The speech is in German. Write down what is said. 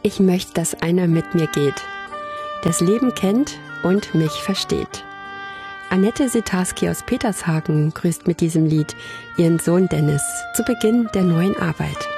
Ich möchte, dass einer mit mir geht, das Leben kennt und mich versteht. Annette Sitarski aus Petershagen grüßt mit diesem Lied ihren Sohn Dennis zu Beginn der neuen Arbeit.